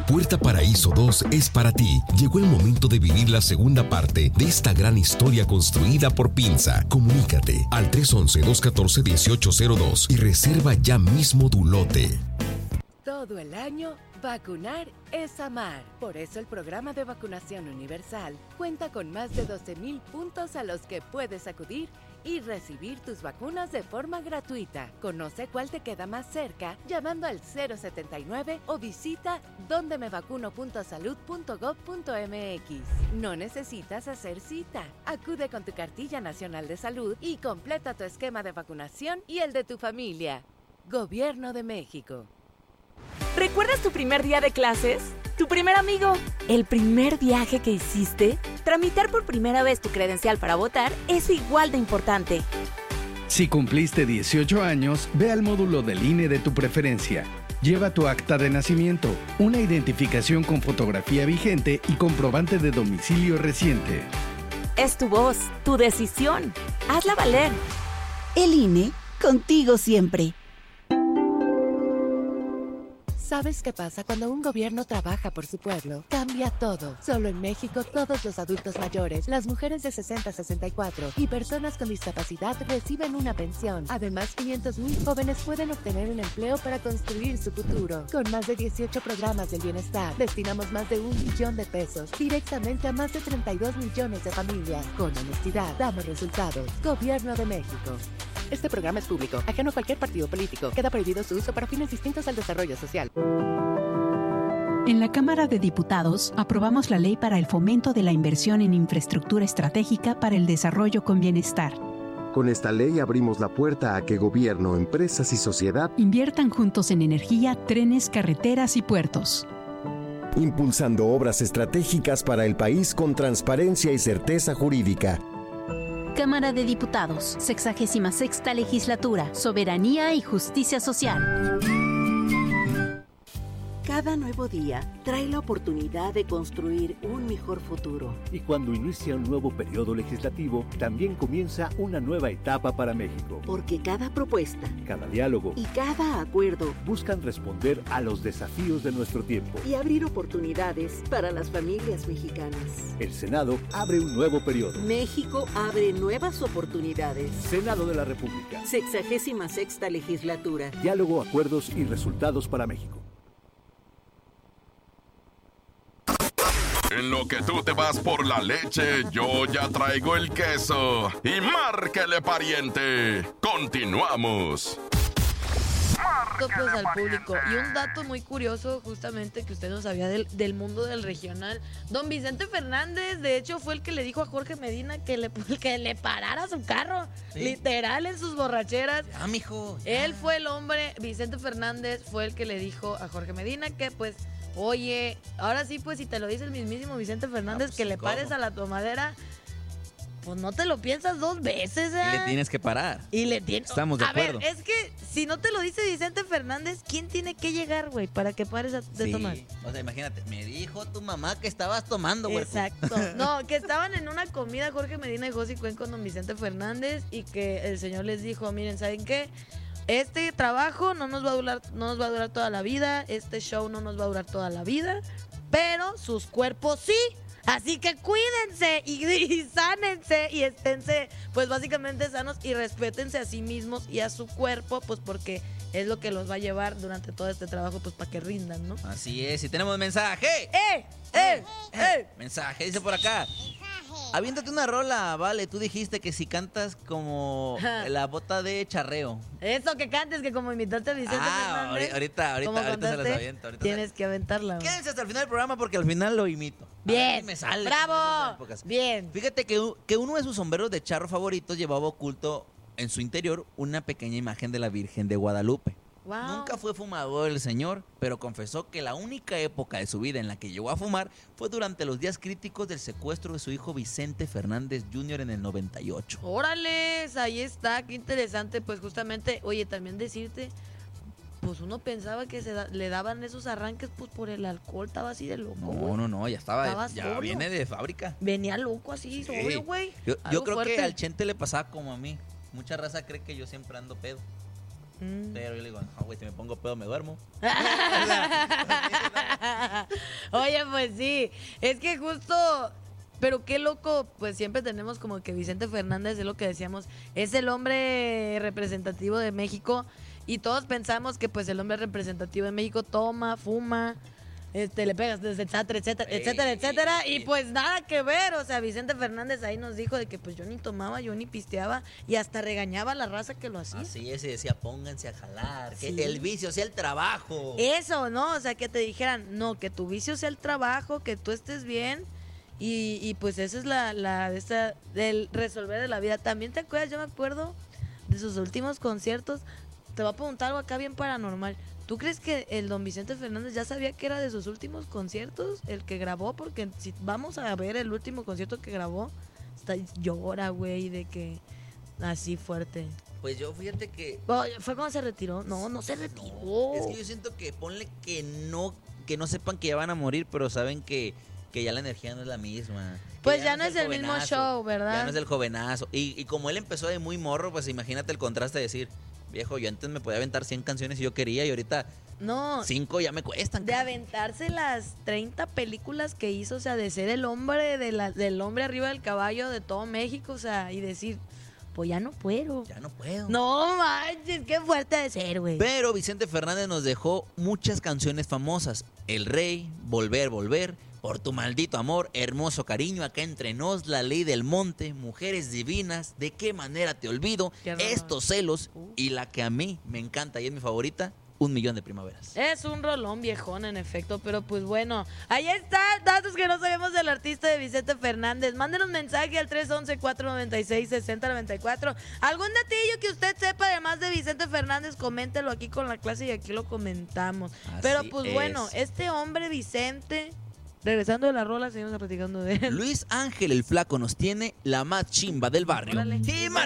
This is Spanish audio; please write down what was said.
Puerta Paraíso 2 es para ti. Llegó el momento de vivir la segunda parte de esta gran historia construida por Pinza. Comunícate al 311-214-1802 y reserva ya mismo tu lote. Todo el año, vacunar es amar. Por eso el programa de vacunación universal cuenta con más de 12,000 puntos a los que puedes acudir y recibir tus vacunas de forma gratuita. Conoce cuál te queda más cerca llamando al 079 o visita dondemevacuno.salud.gov.mx. No necesitas hacer cita. Acude con tu cartilla nacional de salud y completa tu esquema de vacunación y el de tu familia. Gobierno de México. ¿Recuerdas tu primer día de clases? ¿Tu primer amigo? ¿El primer viaje que hiciste? Tramitar por primera vez tu credencial para votar es igual de importante. Si cumpliste 18 años, ve al módulo del INE de tu preferencia. Lleva tu acta de nacimiento, una identificación con fotografía vigente y comprobante de domicilio reciente. Es tu voz, tu decisión. Hazla valer. El INE, contigo siempre. ¿Sabes qué pasa cuando un gobierno trabaja por su pueblo? Cambia todo. Solo en México, todos los adultos mayores, las mujeres de 60 a 64 y personas con discapacidad reciben una pensión. Además, 500,000 jóvenes pueden obtener un empleo para construir su futuro. Con más de 18 programas del bienestar, destinamos más de 1 billón de pesos directamente a más de 32 millones de familias. Con honestidad, damos resultados. Gobierno de México. Este programa es público, ajeno a cualquier partido político. Queda prohibido su uso para fines distintos al desarrollo social. En la Cámara de Diputados aprobamos la ley para el fomento de la inversión en infraestructura estratégica para el desarrollo con bienestar. Con esta ley abrimos la puerta a que gobierno, empresas y sociedad inviertan juntos en energía, trenes, carreteras y puertos. Impulsando obras estratégicas para el país con transparencia y certeza jurídica. Cámara de Diputados, 66ª Legislatura, Soberanía y Justicia Social. Cada nuevo día trae la oportunidad de construir un mejor futuro. Y cuando inicia un nuevo periodo legislativo, también comienza una nueva etapa para México. Porque cada propuesta, cada diálogo y cada acuerdo buscan responder a los desafíos de nuestro tiempo y abrir oportunidades para las familias mexicanas. El Senado abre un nuevo periodo. México abre nuevas oportunidades. Senado de la República. 66ª Legislatura. Diálogo, acuerdos y resultados para México. En lo que tú te vas por la leche, yo ya traigo el queso. Y márquele, pariente. Continuamos. Pues al público. Y un dato muy curioso, justamente, que usted no sabía del mundo del regional. Don Vicente Fernández, de hecho, fue el que le dijo a Jorge Medina que le parara su carro. ¿Sí? Literal, en sus borracheras. Ah, mijo. Él fue el hombre, Vicente Fernández fue el que le dijo a Jorge Medina que, pues, oye, ahora sí, pues, si te lo dice el mismísimo Vicente Fernández, pues, que le pares a la tomadera, pues no te lo piensas 2 veces, ¿eh? Y le tienes que parar. Estamos de acuerdo. A ver, es que si no te lo dice Vicente Fernández, ¿quién tiene que llegar, güey, para que pares de tomar? O sea, imagínate, me dijo tu mamá que estabas tomando, güey. Exacto. No, que estaban en una comida Jorge Medina y José Cuen con don Vicente Fernández y que el señor les dijo, miren, ¿saben qué? Este trabajo no nos va a durar toda la vida, este show no nos va a durar toda la vida, pero sus cuerpos sí. Así que cuídense y sánense y esténse, pues básicamente sanos y respétense a sí mismos y a su cuerpo, pues porque es lo que los va a llevar durante todo este trabajo, pues para que rindan, ¿no? Así es, y tenemos mensaje. Mensaje, dice por acá. Aviéntate una rola, vale. Tú dijiste que si cantas como la bota de charreo. Eso, que cantes, que como imitaste a Vicente Fernández. Ahorita se las aviento. Tienes que aventarla. Quédense hasta el final del programa porque al final lo imito. Bien, me sale. ¡Bravo! Bien. Fíjate que uno de sus sombreros de charro favoritos llevaba oculto en su interior una pequeña imagen de la Virgen de Guadalupe. Wow. Nunca fue fumador el señor, pero confesó que la única época de su vida en la que llegó a fumar fue durante los días críticos del secuestro de su hijo Vicente Fernández Jr. en el 98. ¡Órales! Ahí está, qué interesante. Pues justamente, oye, también decirte, pues uno pensaba que le daban esos arranques pues por el alcohol, estaba así de loco. No, ya estaba ya viene de fábrica. Venía loco así, sobrio, güey. Yo creo que al Chente le pasaba como a mí. Mucha raza cree que yo siempre ando pedo. Pero yo le digo, no, güey, si me pongo pedo me duermo. Oye, pues sí, es que justo, pero qué loco, pues siempre tenemos como que Vicente Fernández, es lo que decíamos, es el hombre representativo de México y todos pensamos que pues el hombre representativo de México toma, fuma, le pegas desde etcétera, y pues nada que ver, o sea, Vicente Fernández ahí nos dijo de que pues yo ni tomaba, yo ni pisteaba y hasta regañaba a la raza que lo hacía. Así es, y decía, pónganse a jalar, Sí. que el vicio sea el trabajo. Eso, ¿no? O sea, que te dijeran, no, que tu vicio sea el trabajo, que tú estés bien y pues esa es del resolver de la vida. También te acuerdas, yo me acuerdo de sus últimos conciertos, te voy a preguntar algo acá bien paranormal. ¿Tú crees que el don Vicente Fernández ya sabía que era de sus últimos conciertos, el que grabó? Porque si vamos a ver el último concierto que grabó, llora, güey, de que así fuerte. Pues yo fíjate que... ¿Fue cuando se retiró? No se retiró. Es que yo siento que ponle que no sepan que ya van a morir, pero saben que ya la energía no es la misma. Pues ya no es el mismo show, ¿verdad? Ya no es el jovenazo. Y como él empezó de muy morro, pues imagínate el contraste de decir... Viejo, yo antes me podía aventar 100 canciones si yo quería y ahorita 5 ya me cuestan. De aventarse las 30 películas que hizo, o sea, de ser el hombre del hombre arriba del caballo de todo México, o sea, y decir, pues ya no puedo. Ya no puedo. No manches, qué fuerte de ser, güey. Pero Vicente Fernández nos dejó muchas canciones famosas. El Rey, Volver, Por tu maldito amor, Hermoso cariño, Acá entre nos, La ley del monte, Mujeres divinas, De qué manera te olvido, Estos celos y la que a mí me encanta y es mi favorita, 1,000,000 de primaveras. Es un rolón viejón, en efecto, pero pues bueno, ahí está, datos que no sabemos del artista de Vicente Fernández. Mándenos mensaje al 311-496-6094. ¿Algún datillo que usted sepa además de Vicente Fernández? Coméntelo aquí con la clase y aquí lo comentamos. Pero pues bueno, este hombre Vicente... Regresando de la rola, seguimos platicando de él. Luis Ángel el Flaco nos tiene la más chimba del barrio. Órale. Y